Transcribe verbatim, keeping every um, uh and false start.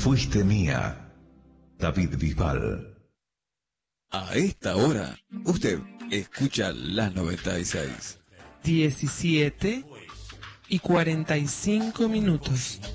fuiste mía. David Bisbal. A esta hora, usted escucha la noventa y seis. diecisiete y cuarenta y cinco minutos.